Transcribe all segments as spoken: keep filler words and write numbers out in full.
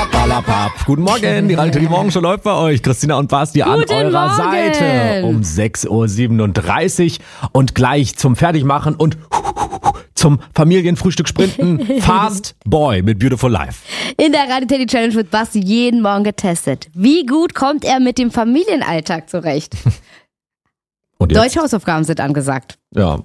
Papalapap. Guten Morgen, die Radio Teddy Morgenshow läuft bei euch. Christina und Basti an Guten eurer Morgen. Seite um sechs Uhr siebenunddreißig und gleich zum Fertigmachen und zum Familienfrühstück sprinten. Fast Boy mit Beautiful Life. In der Radio Teddy Challenge wird Basti jeden Morgen getestet. Wie gut kommt er mit dem Familienalltag zurecht? Und jetzt? Deutsche Hausaufgaben sind angesagt. Ja.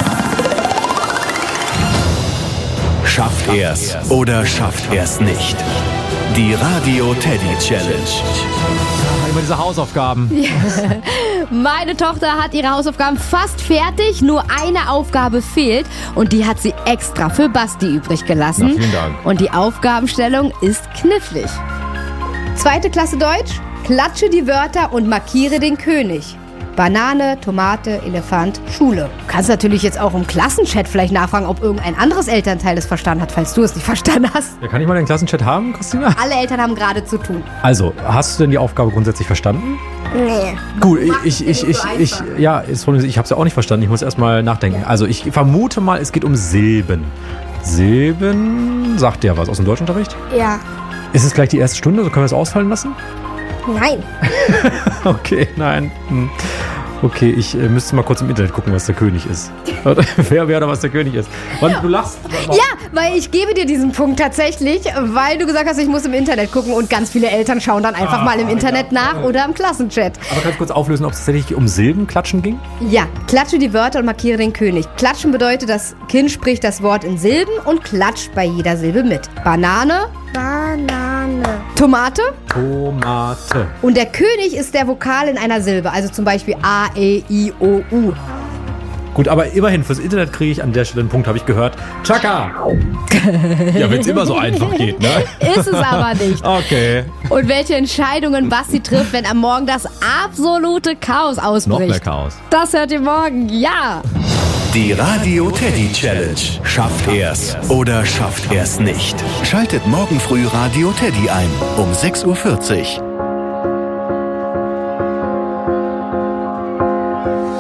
Schafft er's oder schafft er's nicht? Die Radio Teddy Challenge. Immer diese Hausaufgaben. Meine Tochter hat ihre Hausaufgaben fast fertig, nur eine Aufgabe fehlt und die hat sie extra für Basti übrig gelassen. Na, vielen Dank. Und die Aufgabenstellung ist knifflig. Zweite Klasse Deutsch, klatsche die Wörter und markiere den König. Banane, Tomate, Elefant, Schule. Du kannst natürlich jetzt auch im Klassenchat vielleicht nachfragen, ob irgendein anderes Elternteil es verstanden hat, falls du es nicht verstanden hast. Ja, kann ich mal den Klassenchat haben, Christina? Alle Eltern haben gerade zu tun. Also, hast du denn die Aufgabe grundsätzlich verstanden? Nee. Gut, ich, ich, ich, ich, ich ja, ist, ich habe es ja auch nicht verstanden. Ich muss erst mal nachdenken. Also, ich vermute mal, es geht um Silben. Silben, sagt der was aus dem Deutschunterricht? Ja. Ist es gleich die erste Stunde? So können wir es ausfallen lassen? Nein. Okay, nein. Hm. Okay, ich äh, müsste mal kurz im Internet gucken, was der König ist. wer, wer oder was der König ist. Wann, du lachst. Ja, weil ich gebe dir diesen Punkt tatsächlich, weil du gesagt hast, ich muss im Internet gucken und ganz viele Eltern schauen dann einfach Ah, mal im Internet ja. nach oder im Klassenchat. Aber kannst du kurz auflösen, ob es tatsächlich um Silbenklatschen ging? Ja, klatsche die Wörter und markiere den König. Klatschen bedeutet, das Kind spricht das Wort in Silben und klatscht bei jeder Silbe mit. Banane, Banane. Tomate Tomate. und der König ist der Vokal in einer Silbe, also zum Beispiel A, E, I, O, U. Gut, aber immerhin, fürs Internet kriege ich an der Stelle einen Punkt, habe ich gehört. Chaka! Ja, wenn es immer so einfach geht, ne? Ist es aber nicht. Okay. Und welche Entscheidungen Basti trifft, wenn am Morgen das absolute Chaos ausbricht. Noch mehr Chaos. Das hört ihr morgen, ja. Die Radio Teddy Challenge. Schafft er's oder schafft er's nicht? Schaltet morgen früh Radio Teddy ein um sechs Uhr vierzig.